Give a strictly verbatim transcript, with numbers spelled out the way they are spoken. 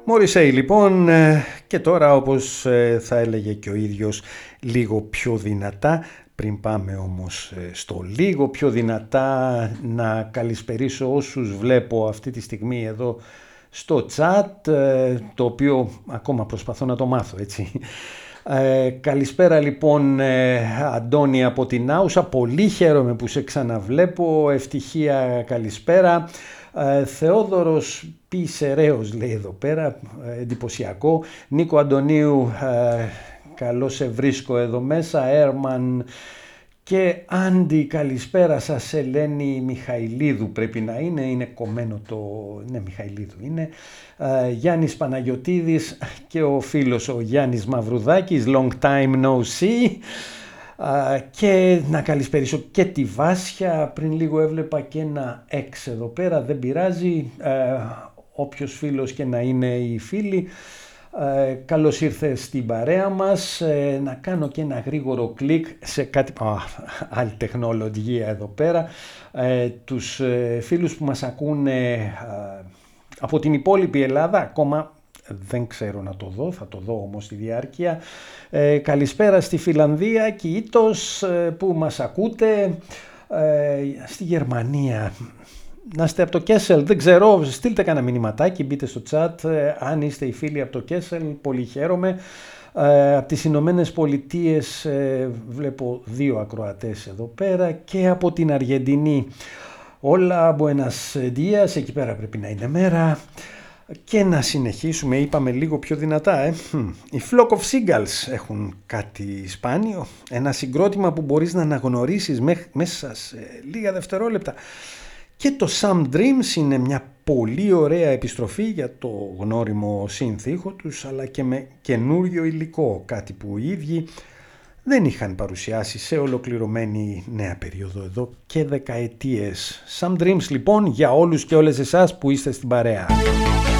Morrissey λοιπόν, και τώρα όπως θα έλεγε και ο ίδιος λίγο πιο δυνατά. Πριν πάμε όμως στο λίγο πιο δυνατά, να καλησπερίσω όσους βλέπω αυτή τη στιγμή εδώ στο chat, το οποίο ακόμα προσπαθώ να το μάθω, έτσι. Ε, καλησπέρα λοιπόν ε, Αντώνη από την Άουσα, πολύ χαίρομαι που σε ξαναβλέπω, ευτυχία καλησπέρα. Ε, Θεόδωρος Πισεραίος λέει εδώ πέρα, ε, εντυπωσιακό. Νίκο Αντωνίου, ε, καλώς σε βρίσκω εδώ μέσα. Έρμαν και Άντι, καλησπέρα σας. Ελένη Μιχαηλίδου πρέπει να είναι, είναι κομμένο το... ναι, Μιχαηλίδου είναι. Uh, Γιάννης Παναγιωτίδης και ο φίλος ο Γιάννης Μαυρουδάκης, long time no see. Uh, και να καλησπερίσω και τη Βάσια, πριν λίγο έβλεπα και ένα εξ εδώ πέρα, δεν πειράζει, uh, όποιος φίλος και να είναι οι φίλοι. Uh, καλώς ήρθε στην παρέα μας. Uh, να κάνω και ένα γρήγορο κλικ σε κάτι, oh, άλλη τεχνολογία εδώ πέρα, uh, τους uh, φίλους που μας ακούνε uh, από την υπόλοιπη Ελλάδα, ακόμα δεν ξέρω να το δω, θα το δω όμως στη διάρκεια. Ε, καλησπέρα στη Φιλανδία, Κιήτος, ε, που μας ακούτε, ε, στη Γερμανία. Να είστε από το Κέσελ, δεν ξέρω, στείλτε κανένα μηνυματάκι, μπείτε στο chat, ε, αν είστε οι φίλοι από το Κέσελ, πολύ χαίρομαι. Ε, από τις Ηνωμένες Πολιτείες ε, βλέπω δύο ακροατές εδώ πέρα, και από την Αργεντινή. Όλα buenos días, εκεί πέρα πρέπει να είναι μέρα. Και να συνεχίσουμε, είπαμε λίγο πιο δυνατά. Ε. Οι Flock of Seagulls έχουν κάτι σπάνιο, ένα συγκρότημα που μπορείς να αναγνωρίσεις μέσα σε λίγα δευτερόλεπτα. Και το Some Dreams είναι μια πολύ ωραία επιστροφή για το γνώριμο συνθήχο τους, αλλά και με καινούριο υλικό, κάτι που οι ίδιοι δεν είχαν παρουσιάσει σε ολοκληρωμένη νέα περίοδο εδώ και δεκαετίες. Some Dreams λοιπόν για όλους και όλες εσάς που είστε στην παρέα.